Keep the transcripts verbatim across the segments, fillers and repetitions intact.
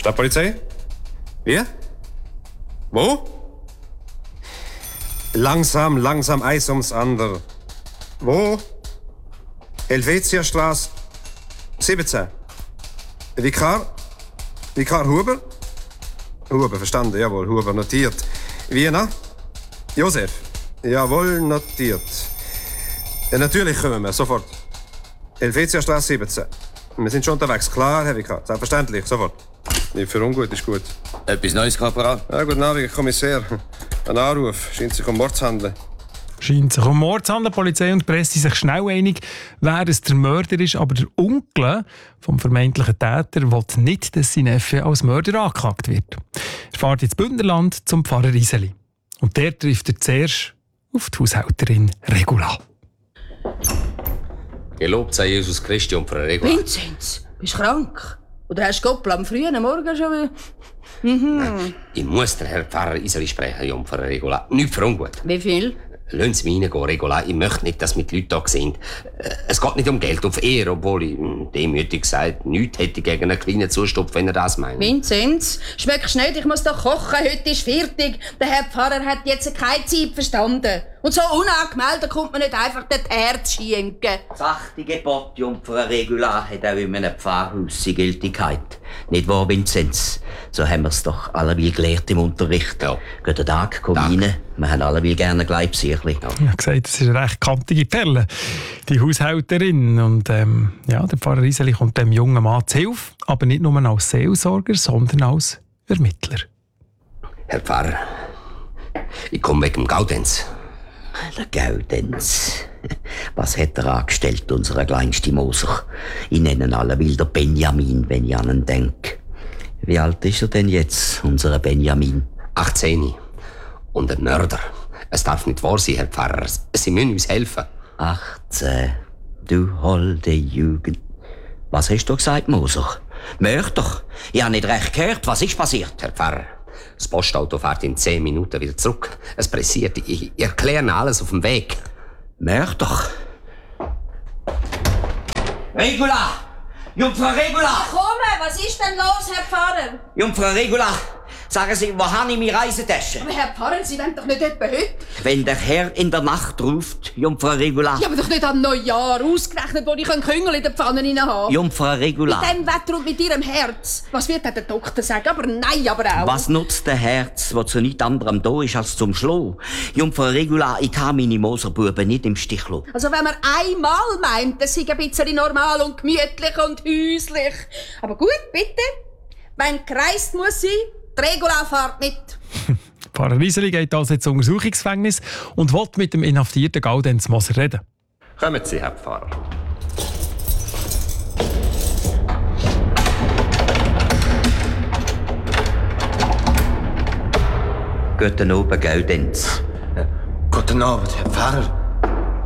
Da Polizei? Wie? Wo? Langsam, langsam, eins ums andere. Wo? Helvetiastraße siebzehn. Vikar? Vikar Huber? Huber, verstanden, jawohl, Huber, notiert. Wiener? Josef? Jawohl, notiert. Ja, natürlich kommen wir, sofort. Helvetiastraße siebzehn. Wir sind schon unterwegs, klar, Herr Vikar, selbstverständlich, sofort. Nicht für ungut, ist gut. Etwas Neues, Korporal? Ja, guten Abend, Herr Kommissar. Ein Anruf, scheint sich um Mord zu handeln. Scheint sich um Mord zu handeln. Polizei und Presse sind sich schnell einig, wer es der Mörder ist. Aber der Onkel vom vermeintlichen Täter will nicht, dass sein Neffe als Mörder angeklagt wird. Er fährt ins Bündnerland zum Pfarrer Iseli. Und der trifft er zuerst auf die Haushälterin Regula. Gelobt sei Jesus Christi und Frau Regula. Vinzenz, bist du krank? Oder hast du Goppel am frühen Morgen schon wieder? Mhm. Ich muss den Herrn Pfarrer Iseli sprechen, Jungfrau Regula. Nicht für ungut. Wie viel? Lassen Sie mich reingehen, Regula. Ich möchte nicht, dass mit Leuten da sind. Es geht nicht um Geld, auf Ehre, obwohl ich demütig gesagt nichts hätte gegen einen kleinen Zustupf, wenn er das meint. Vinzenz, schmeckst nicht, ich muss doch kochen, heute ist fertig. Der Herr Pfarrer hat jetzt keine Zeit verstanden. Und so unangemeldet kommt man nicht einfach das Herz schenken. Das achte Gebot, Jungfrau Regula, hat auch in einem Pfarrhaus seine Gültigkeit. Nicht wahr, Vinzenz? So haben wir es doch alleweil gelehrt im Unterricht. Ja. Guten Tag, komm rein. Wir haben alleweil gerne ein Gleibsierchen. Ja. Ich habe gesagt, das ist eine recht kantige Perle, die Haushälterin. Und ähm, ja, der Pfarrer Iseli kommt dem jungen Mann zu Hilfe, aber nicht nur als Seelsorger, sondern als Ermittler. Herr Pfarrer, ich komme wegen dem Gaudenz. Der Gaudenz. Was hat er angestellt, unser kleinster Moser? Ich nenne ihn alleweil der Benjamin, wenn ich an ihn denke. Wie alt ist er denn jetzt, unser Benjamin? achtzehn. Und ein Mörder. Es darf nicht wahr sein, Herr Pfarrer. Sie müssen uns helfen. achtzehn. Du holde Jugend. Was hast du gesagt, Moser? Mörder? Ich habe nicht recht gehört. Was ist passiert? Herr Pfarrer, das Postauto fährt in zehn Minuten wieder zurück. Es pressiert. Ich, ich erkläre Ihnen alles auf dem Weg. Mörder? Regula! Jungfrau Regula! Komm, was ist denn los, Herr Pfarrer? Jungfrau Regula! Sagen Sie, wo habe ich meine Reisetasche? Aber Herr Pfarrer, Sie wollen doch nicht etwa heute? Wenn der Herr in der Nacht ruft, Jungfrau Regula. Ja, aber doch nicht am Neujahr ausgerechnet, wo ich einen Küngel in der Pfanne rein habe. Jungfrau Regula. Mit dem Wetter und mit Ihrem Herz. Was wird denn der Doktor sagen? Aber nein, aber auch. Was nutzt der Herz, das zu nichts anderem da ist als zum Schlagen? Jungfrau Regula, ich kann meine Moserbuben nicht im Stich lassen. Also wenn man einmal meint, das sei ein bisschen normal und gemütlich und häuslich. Aber gut, bitte. Wenn gereist muss sein, die Regula fährt mit. Pfarrer Iseli geht also ins Untersuchungsgefängnis und will mit dem inhaftierten Gaudenz Moser reden. Kommen Sie, Herr Pfarrer. Guten Abend, Gaudenz. Guten Abend, Herr Pfarrer.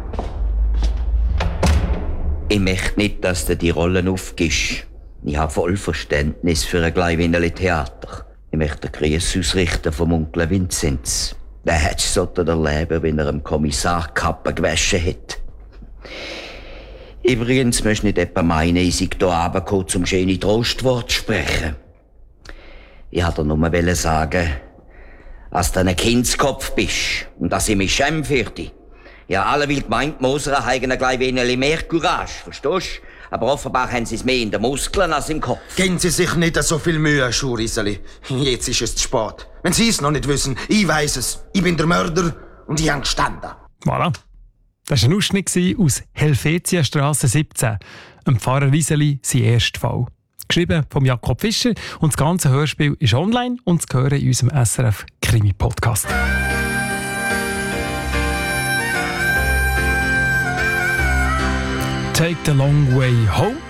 Ich möchte nicht, dass du die Rollen aufgibst. Ich habe voll Verständnis für ein kleines Theater. Ich möchte den Gruß ausrichten vom Onkel Vinzenz. Der hat es so erleben, wenn er einem Kommissar die Kappe gewaschen hat. Übrigens möchte nicht etwa meinen, ich sei hier runtergekommen, um schöne Trostworte zu sprechen. Ich wollte dir nur sagen, dass du ein Kindskopf bist und dass ich mich schäme für dich. Ja, alle will gemeint, Moser haben gleich wenig mehr Courage, verstehst du? Aber offenbar haben sie es mehr in den Muskeln als im Kopf. Geben Sie sich nicht so viel Mühe, Schuriseli. Jetzt ist es zu spät. Wenn Sie es noch nicht wissen, ich weiss es. Ich bin der Mörder und ich habe gestanden. Voilà. Das war ein Ausschnitt aus Helvetiastraße siebzehn, dem Pfarrer Iseli, sein erster Fall. Geschrieben von Jakob Fischer und das ganze Hörspiel ist online und zu hören in unserem S R F Krimi-Podcast. Take the Long Way Home.